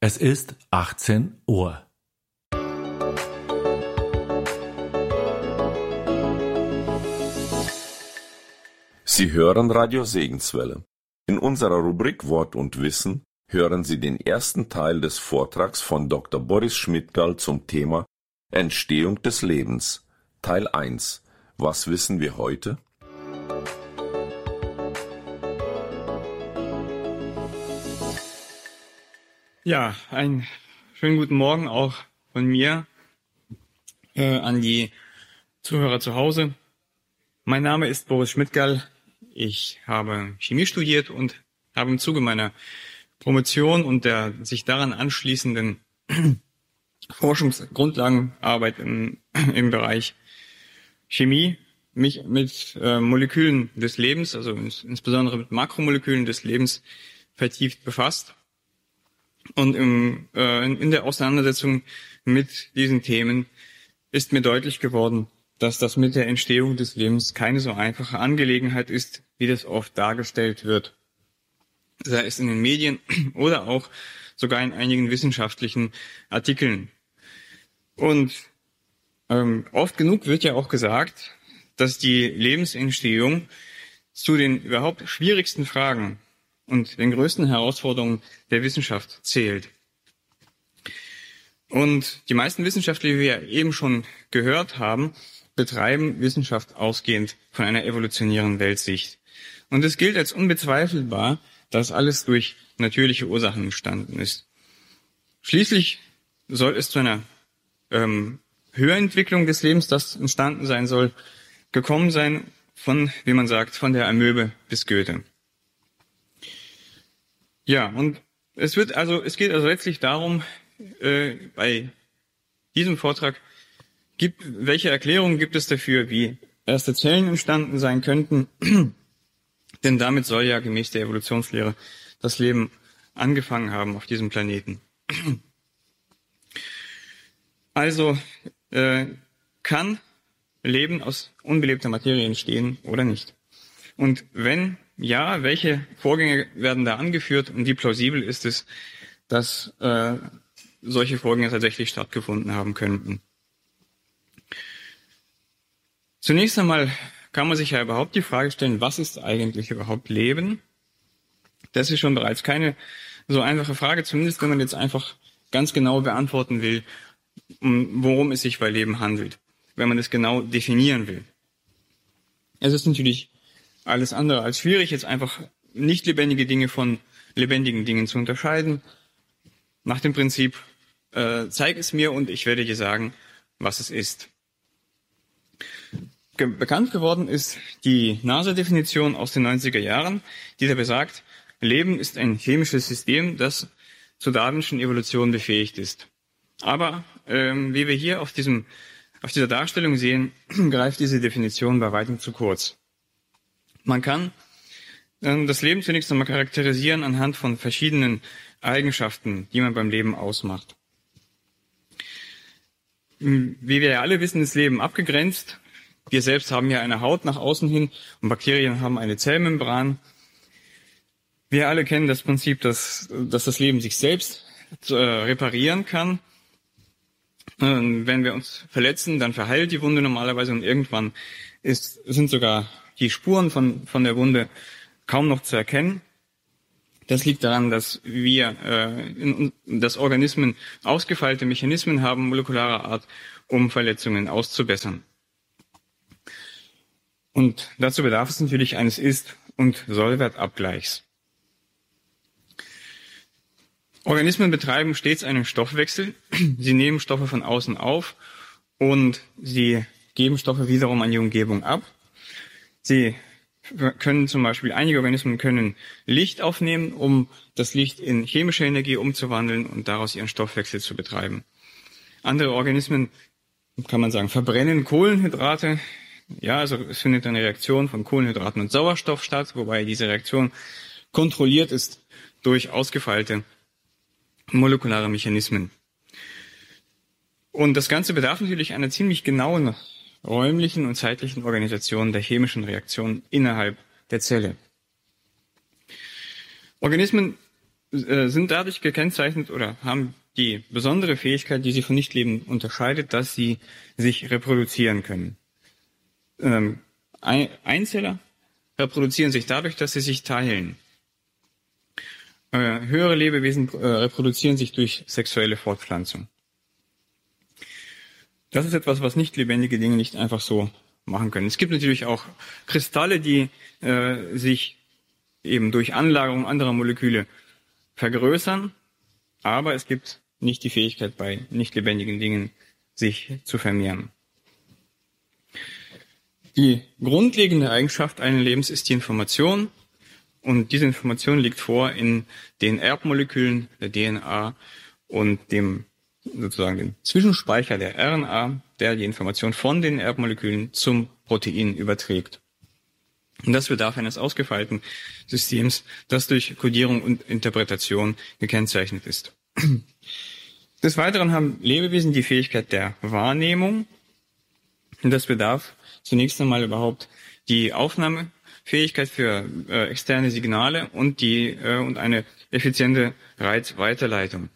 Es ist 18 Uhr. Sie hören Radio Segenswelle. In unserer Rubrik Wort und Wissen hören Sie den ersten Teil des Vortrags von Dr. Boris Schmidtgerl zum Thema Entstehung des Lebens. Teil 1. Was wissen wir heute? Ja, einen schönen guten Morgen auch von mir an die Zuhörer zu Hause. Mein Name ist Boris Schmidtgerl. Ich habe Chemie studiert und habe im Zuge meiner Promotion und der sich daran anschließenden Forschungsgrundlagenarbeit im Bereich Chemie mich mit Molekülen des Lebens, also insbesondere mit Makromolekülen des Lebens, vertieft befasst. Und in der Auseinandersetzung mit diesen Themen ist mir deutlich geworden, dass das mit der Entstehung des Lebens keine so einfache Angelegenheit ist, wie das oft dargestellt wird. Sei es in den Medien oder auch sogar in einigen wissenschaftlichen Artikeln. Und oft genug wird ja auch gesagt, dass die Lebensentstehung zu den überhaupt schwierigsten Fragen und den größten Herausforderungen der Wissenschaft zählt. Und die meisten Wissenschaftler, wie wir eben schon gehört haben, betreiben Wissenschaft ausgehend von einer evolutionären Weltsicht. Und es gilt als unbezweifelbar, dass alles durch natürliche Ursachen entstanden ist. Schließlich soll es zu einer Höherentwicklung des Lebens, das entstanden sein soll, gekommen sein von, wie man sagt, von der Amöbe bis Goethe. Ja, und es geht also letztlich darum, bei diesem Vortrag, welche Erklärungen gibt es dafür, wie erste Zellen entstanden sein könnten? Denn damit soll ja gemäß der Evolutionslehre das Leben angefangen haben auf diesem Planeten. Also kann Leben aus unbelebter Materie entstehen oder nicht? Und wenn ja, welche Vorgänge werden da angeführt und wie plausibel ist es, dass solche Vorgänge tatsächlich stattgefunden haben könnten? Zunächst einmal kann man sich ja überhaupt die Frage stellen, was ist eigentlich überhaupt Leben? Das ist schon bereits keine so einfache Frage, zumindest wenn man jetzt einfach ganz genau beantworten will, worum es sich bei Leben handelt, wenn man es genau definieren will. Es ist natürlich alles andere als schwierig, jetzt einfach nicht lebendige Dinge von lebendigen Dingen zu unterscheiden. Nach dem Prinzip, zeig es mir und ich werde dir sagen, was es ist. Bekannt geworden ist die NASA-Definition aus den 90er Jahren, die da besagt, Leben ist ein chemisches System, das zur darwinschen Evolution befähigt ist. Aber wie wir hier auf dieser Darstellung sehen, greift diese Definition bei weitem zu kurz. Man kann das Leben zunächst einmal charakterisieren anhand von verschiedenen Eigenschaften, die man beim Leben ausmacht. Wie wir ja alle wissen, ist Leben abgegrenzt. Wir selbst haben ja eine Haut nach außen hin und Bakterien haben eine Zellmembran. Wir alle kennen das Prinzip, dass das Leben sich selbst reparieren kann. Wenn wir uns verletzen, dann verheilt die Wunde normalerweise und irgendwann sind sogar die Spuren von der Wunde kaum noch zu erkennen. Das liegt daran, dass dass Organismen ausgefeilte Mechanismen haben, molekularer Art, um Verletzungen auszubessern. Und dazu bedarf es natürlich eines Ist- und Sollwertabgleichs. Organismen betreiben stets einen Stoffwechsel. Sie nehmen Stoffe von außen auf und sie geben Stoffe wiederum an die Umgebung ab. Einige Organismen können Licht aufnehmen, um das Licht in chemische Energie umzuwandeln und daraus ihren Stoffwechsel zu betreiben. Andere Organismen, kann man sagen, verbrennen Kohlenhydrate. Ja, also es findet eine Reaktion von Kohlenhydraten und Sauerstoff statt, wobei diese Reaktion kontrolliert ist durch ausgefeilte molekulare Mechanismen. Und das Ganze bedarf natürlich einer ziemlich genauen räumlichen und zeitlichen Organisation der chemischen Reaktion innerhalb der Zelle. Organismen sind dadurch gekennzeichnet oder haben die besondere Fähigkeit, die sie von Nichtleben unterscheidet, dass sie sich reproduzieren können. Einzeller reproduzieren sich dadurch, dass sie sich teilen. Höhere Lebewesen reproduzieren sich durch sexuelle Fortpflanzung. Das ist etwas, was nicht lebendige Dinge nicht einfach so machen können. Es gibt natürlich auch Kristalle, die sich eben durch Anlagerung anderer Moleküle vergrößern, aber es gibt nicht die Fähigkeit, bei nicht lebendigen Dingen sich zu vermehren. Die grundlegende Eigenschaft eines Lebens ist die Information, und diese Information liegt vor in den Erbmolekülen der DNA und dem Zwischenspeicher der RNA, der die Information von den Erbmolekülen zum Protein überträgt. Und das bedarf eines ausgefeilten Systems, das durch Kodierung und Interpretation gekennzeichnet ist. Des Weiteren haben Lebewesen die Fähigkeit der Wahrnehmung. Und das bedarf zunächst einmal überhaupt die Aufnahmefähigkeit für externe Signale und eine effiziente Reizweiterleitung.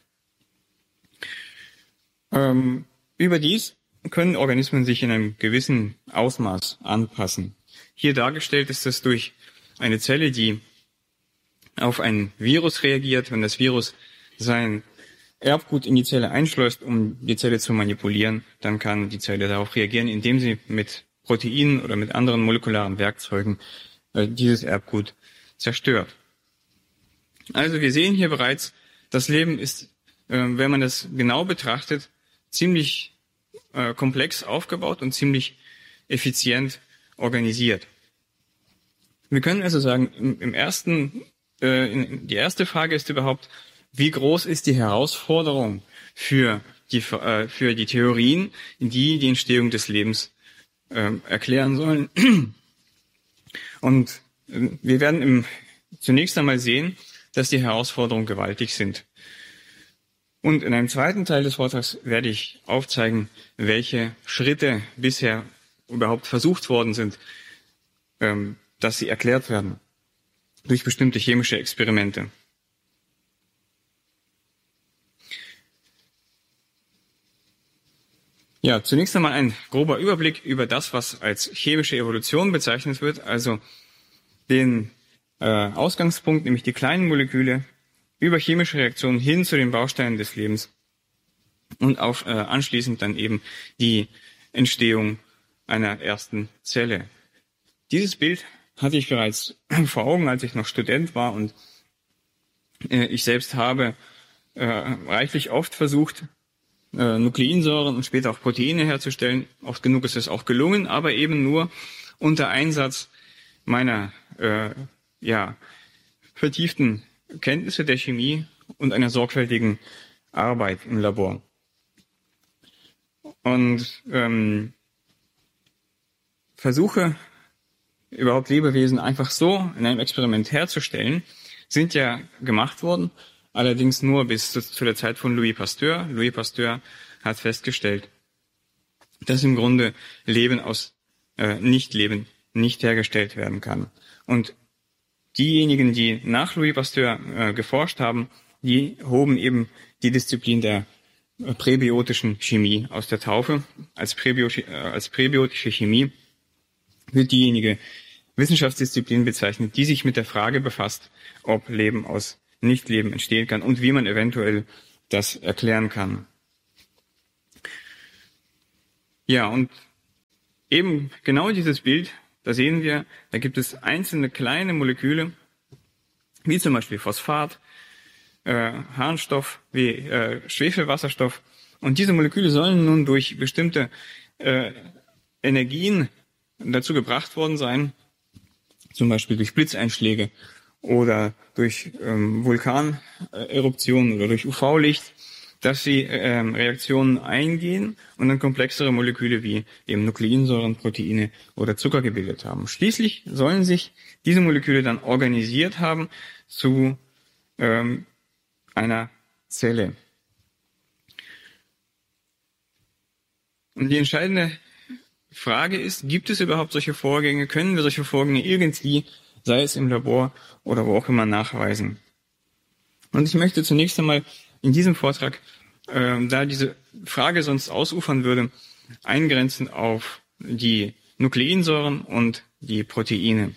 Überdies können Organismen sich in einem gewissen Ausmaß anpassen. Hier dargestellt ist das durch eine Zelle, die auf ein Virus reagiert. Wenn das Virus sein Erbgut in die Zelle einschleust, um die Zelle zu manipulieren, dann kann die Zelle darauf reagieren, indem sie mit Proteinen oder mit anderen molekularen Werkzeugen dieses Erbgut zerstört. Also wir sehen hier bereits, das Leben ist, wenn man das genau betrachtet, ziemlich komplex aufgebaut und ziemlich effizient organisiert. Wir können also sagen, die erste Frage ist überhaupt, wie groß ist die Herausforderung für die Theorien, die die Entstehung des Lebens erklären sollen. Und wir werden zunächst einmal sehen, dass die Herausforderungen gewaltig sind. Und in einem zweiten Teil des Vortrags werde ich aufzeigen, welche Schritte bisher überhaupt versucht worden sind, dass sie erklärt werden durch bestimmte chemische Experimente. Ja, zunächst einmal ein grober Überblick über das, was als chemische Evolution bezeichnet wird, also den Ausgangspunkt, nämlich die kleinen Moleküle, über chemische Reaktionen hin zu den Bausteinen des Lebens und anschließend dann eben die Entstehung einer ersten Zelle. Dieses Bild hatte ich bereits vor Augen, als ich noch Student war, und ich selbst habe reichlich oft versucht, Nukleinsäuren und später auch Proteine herzustellen. Oft genug ist es auch gelungen, aber eben nur unter Einsatz meiner vertieften Kenntnisse der Chemie und einer sorgfältigen Arbeit im Labor. Und Versuche, überhaupt Lebewesen einfach so in einem Experiment herzustellen, sind ja gemacht worden, allerdings nur bis zu der Zeit von Louis Pasteur. Louis Pasteur hat festgestellt, dass im Grunde Leben aus Nichtleben nicht hergestellt werden kann. Und diejenigen, die nach Louis Pasteur geforscht haben, die hoben eben die Disziplin der präbiotischen Chemie aus der Taufe. Als präbiotische Chemie wird diejenige Wissenschaftsdisziplin bezeichnet, die sich mit der Frage befasst, ob Leben aus Nichtleben entstehen kann und wie man eventuell das erklären kann. Ja, und eben genau dieses Bild, da sehen wir, da gibt es einzelne kleine Moleküle, wie zum Beispiel Phosphat, Harnstoff, wie Schwefelwasserstoff. Und diese Moleküle sollen nun durch bestimmte Energien dazu gebracht worden sein, zum Beispiel durch Blitzeinschläge oder durch Vulkaneruptionen oder durch UV-Licht, dass sie Reaktionen eingehen und dann komplexere Moleküle wie eben Nukleinsäuren, Proteine oder Zucker gebildet haben. Schließlich sollen sich diese Moleküle dann organisiert haben zu einer Zelle. Und die entscheidende Frage ist, gibt es überhaupt solche Vorgänge? Können wir solche Vorgänge irgendwie, sei es im Labor oder wo auch immer, nachweisen? Und ich möchte zunächst einmal in diesem Vortrag, da diese Frage sonst ausufern würde, eingrenzen auf die Nukleinsäuren und die Proteine.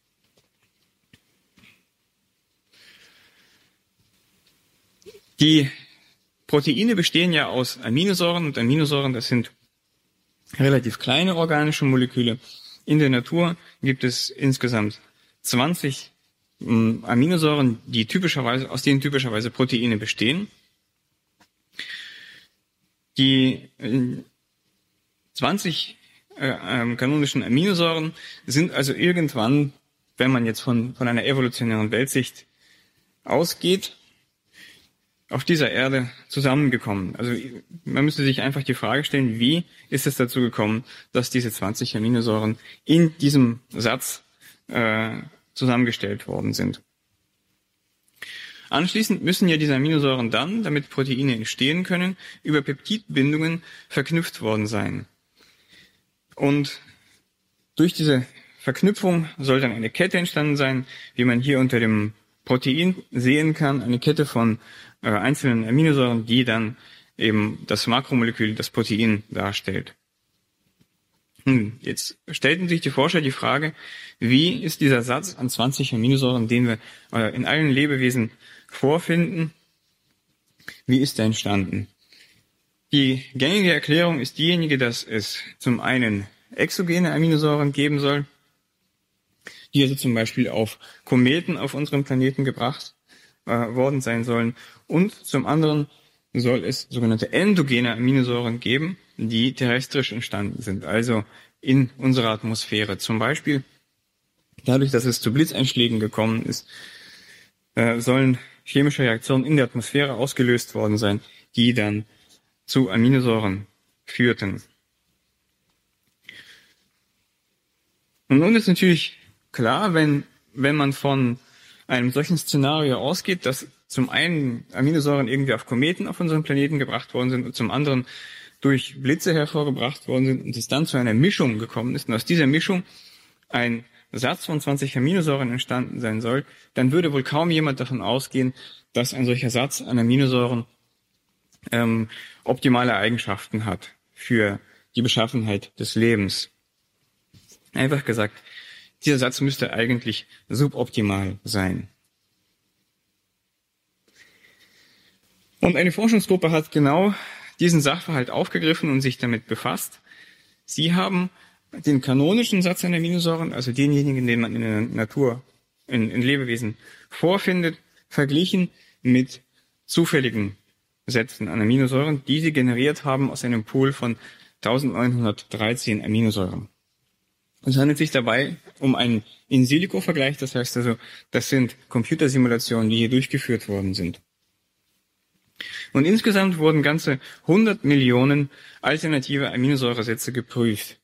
Die Proteine bestehen ja aus Aminosäuren und Aminosäuren, das sind relativ kleine organische Moleküle. In der Natur gibt es insgesamt 20 Aminosäuren, aus denen typischerweise Proteine bestehen. Die 20 kanonischen Aminosäuren sind also irgendwann, wenn man jetzt von einer evolutionären Weltsicht ausgeht, auf dieser Erde zusammengekommen. Also man müsste sich einfach die Frage stellen, wie ist es dazu gekommen, dass diese 20 Aminosäuren in diesem Satz zusammengestellt worden sind. Anschließend müssen ja diese Aminosäuren dann, damit Proteine entstehen können, über Peptidbindungen verknüpft worden sein. Und durch diese Verknüpfung soll dann eine Kette entstanden sein, wie man hier unter dem Protein sehen kann, eine Kette von einzelnen Aminosäuren, die dann eben das Makromolekül, das Protein darstellt. Jetzt stellten sich die Forscher die Frage, wie ist dieser Satz an 20 Aminosäuren, den wir in allen Lebewesen vorfinden, wie ist der entstanden? Die gängige Erklärung ist diejenige, dass es zum einen exogene Aminosäuren geben soll, die also zum Beispiel auf Kometen auf unserem Planeten gebracht worden sein sollen. Und zum anderen soll es sogenannte endogene Aminosäuren geben, die terrestrisch entstanden sind, also in unserer Atmosphäre. Zum Beispiel dadurch, dass es zu Blitzeinschlägen gekommen ist, sollen chemische Reaktionen in der Atmosphäre ausgelöst worden sein, die dann zu Aminosäuren führten. Und nun ist natürlich klar, wenn man von einem solchen Szenario ausgeht, dass zum einen Aminosäuren irgendwie auf Kometen auf unserem Planeten gebracht worden sind und zum anderen durch Blitze hervorgebracht worden sind und es dann zu einer Mischung gekommen ist und aus dieser Mischung ein Satz von 20 Aminosäuren entstanden sein soll, dann würde wohl kaum jemand davon ausgehen, dass ein solcher Satz an Aminosäuren optimale Eigenschaften hat für die Beschaffenheit des Lebens. Einfach gesagt, dieser Satz müsste eigentlich suboptimal sein. Und eine Forschungsgruppe hat genau diesen Sachverhalt aufgegriffen und sich damit befasst. Sie haben den kanonischen Satz an Aminosäuren, also denjenigen, den man in der Natur, in Lebewesen vorfindet, verglichen mit zufälligen Sätzen an Aminosäuren, die sie generiert haben aus einem Pool von 1913 Aminosäuren. Es handelt sich dabei um einen In-Silico-Vergleich, das heißt also, das sind Computersimulationen, die hier durchgeführt worden sind. Und insgesamt wurden ganze 100 Millionen alternative Aminosäuresätze geprüft.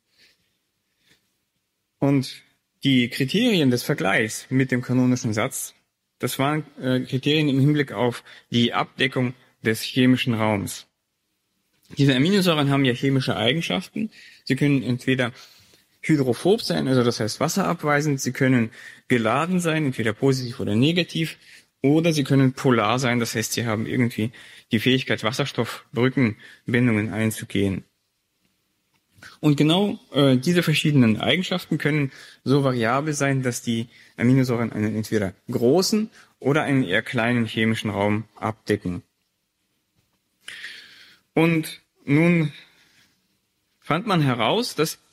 Und die Kriterien des Vergleichs mit dem kanonischen Satz, das waren Kriterien im Hinblick auf die Abdeckung des chemischen Raums. Diese Aminosäuren haben ja chemische Eigenschaften. Sie können entweder hydrophob sein, also das heißt wasserabweisend. Sie können geladen sein, entweder positiv oder negativ. Oder sie können polar sein, das heißt, sie haben irgendwie die Fähigkeit, Wasserstoffbrückenbindungen einzugehen. Und genau diese verschiedenen Eigenschaften können so variabel sein, dass die Aminosäuren einen entweder großen oder einen eher kleinen chemischen Raum abdecken. Und nun fand man heraus, dass